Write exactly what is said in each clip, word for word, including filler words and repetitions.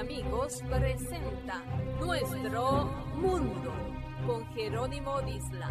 Amigos presenta Nuestro Mundo con Jerónimo Disla.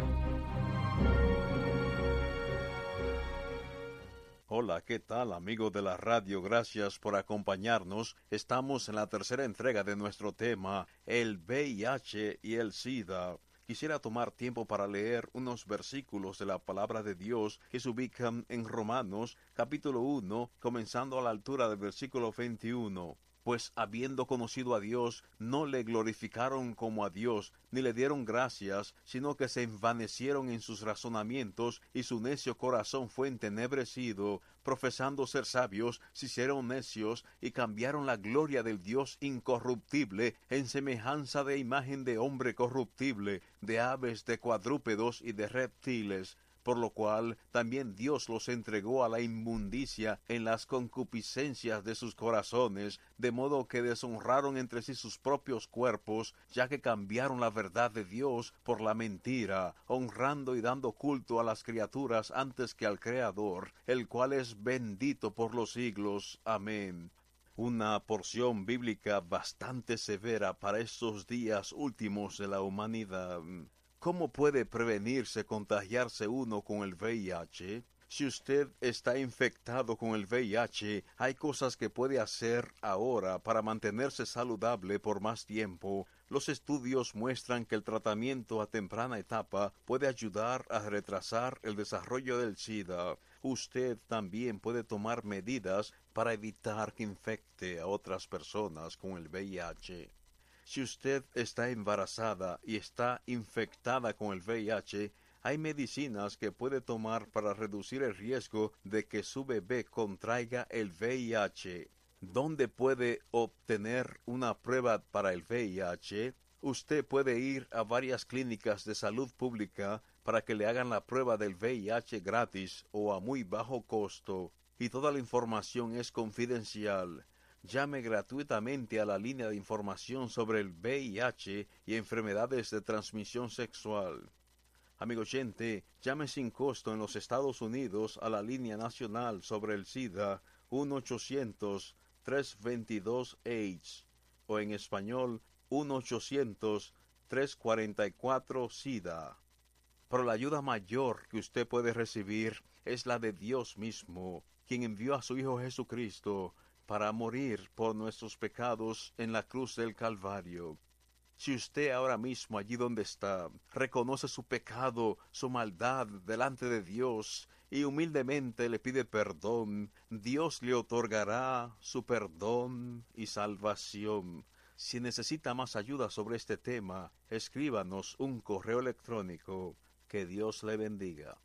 Hola, ¿qué tal, amigos de la radio? Gracias por acompañarnos. Estamos en la tercera entrega de nuestro tema, el V I H y el SIDA. Quisiera tomar tiempo para leer unos versículos de la palabra de Dios que se ubican en Romanos, capítulo uno, comenzando a la altura del versículo veintiuno. Pues habiendo conocido a Dios, no le glorificaron como a Dios, ni le dieron gracias, sino que se envanecieron en sus razonamientos, y su necio corazón fue entenebrecido. Profesando ser sabios, se hicieron necios, y cambiaron la gloria del Dios incorruptible en semejanza de imagen de hombre corruptible, de aves, de cuadrúpedos y de reptiles. Por lo cual también Dios los entregó a la inmundicia en las concupiscencias de sus corazones, de modo que deshonraron entre sí sus propios cuerpos, ya que cambiaron la verdad de Dios por la mentira, honrando y dando culto a las criaturas antes que al Creador, el cual es bendito por los siglos. Amén. Una porción bíblica bastante severa para estos días últimos de la humanidad. ¿Cómo puede prevenirse contagiarse uno con el V I H? Si usted está infectado con el V I H, hay cosas que puede hacer ahora para mantenerse saludable por más tiempo. Los estudios muestran que el tratamiento a temprana etapa puede ayudar a retrasar el desarrollo del SIDA. Usted también puede tomar medidas para evitar que infecte a otras personas con el V I H. Si usted está embarazada y está infectada con el V I H, hay medicinas que puede tomar para reducir el riesgo de que su bebé contraiga el V I H. ¿Dónde puede obtener una prueba para el V I H? Usted puede ir a varias clínicas de salud pública para que le hagan la prueba del V I H gratis o a muy bajo costo, y toda la información es confidencial. Llame gratuitamente a la línea de información sobre el V I H y enfermedades de transmisión sexual. Amigo oyente, llame sin costo en los Estados Unidos a la línea nacional sobre el SIDA uno ochocientos, tres veintidós, AIDS o en español uno ochocientos, tres cuarenta y cuatro, SIDA. Pero la ayuda mayor que usted puede recibir es la de Dios mismo, quien envió a su Hijo Jesucristo para morir por nuestros pecados en la cruz del Calvario. Si usted ahora mismo, allí donde está, reconoce su pecado, su maldad delante de Dios, y humildemente le pide perdón, Dios le otorgará su perdón y salvación. Si necesita más ayuda sobre este tema, escríbanos un correo electrónico. Que Dios le bendiga.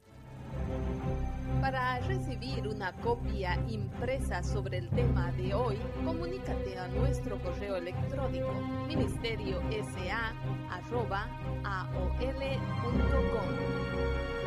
Para recibir una copia impresa sobre el tema de hoy, comunícate a nuestro correo electrónico ministerio s a arroba a o l punto com.